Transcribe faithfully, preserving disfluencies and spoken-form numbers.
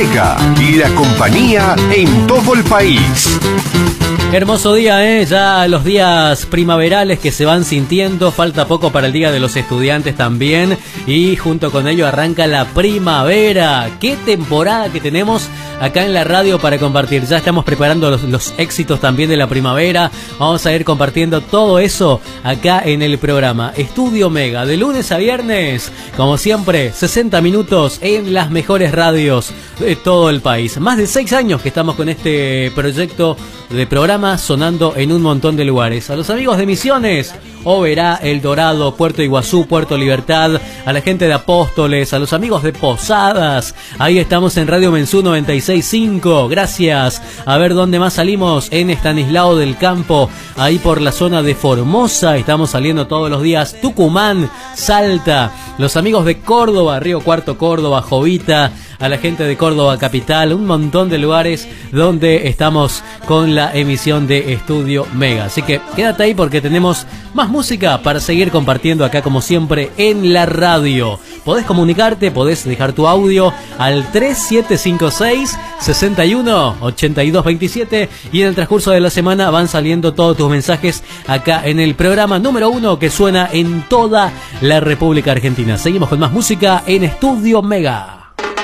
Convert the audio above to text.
Mega y la compañía en todo el país. Hermoso día, ¿eh? Ya los días primaverales que se van sintiendo. Falta poco para el Día de los Estudiantes también. Y junto con ello arranca la primavera. ¡Qué temporada que tenemos acá en la radio para compartir! Ya estamos preparando los, los éxitos también de la primavera. Vamos a ir compartiendo todo eso acá en el programa Estudio Mega. De lunes a viernes, como siempre, sesenta minutos en las mejores radios de todo el país. Más de seis años que estamos con este proyecto de programa sonando en un montón de lugares. A los amigos de Misiones, Oberá, El Dorado, Puerto Iguazú, Puerto Libertad, a la gente de Apóstoles, a los amigos de Posadas, ahí estamos en Radio Mensú noventa y seis punto cinco, gracias. A ver dónde más salimos, en Estanislao del Campo, ahí por la zona de Formosa, estamos saliendo todos los días, Tucumán, Salta, los amigos de Córdoba, Río Cuarto, Córdoba, Jovita, a la gente de Córdoba Capital, un montón de lugares donde estamos con la emisión de Estudio Mega. Así que quédate ahí porque tenemos más música para seguir compartiendo acá como siempre en la radio. Podés comunicarte, podés dejar tu audio al tres siete cinco seis, seis uno, ocho dos dos siete y en el transcurso de la semana van saliendo todos tus mensajes acá en el programa número uno que suena en toda la República Argentina. Seguimos con más música en Estudio Mega.